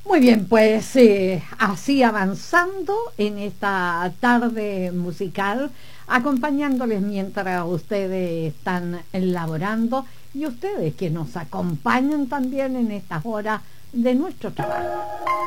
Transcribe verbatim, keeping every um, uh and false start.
Muy bien, pues eh, así avanzando en esta tarde musical, acompañándoles mientras ustedes están elaborando y ustedes que nos acompañan también en estas horas de nuestro trabajo.